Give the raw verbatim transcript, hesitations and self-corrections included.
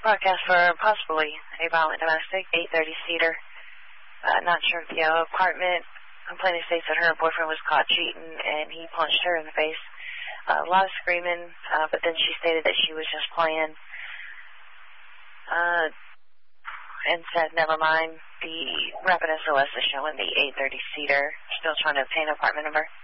Broadcast for possibly a violent domestic, eight thirty Cedar. Uh, not sure if the apartment. Complainant states that her boyfriend was caught cheating and he punched her in the face. Uh, a lot of screaming, uh, but then she stated that she was just playing. Uh, and said, never mind. The rapid S O S is showing the eight thirty Cedar. Still trying to obtain apartment number.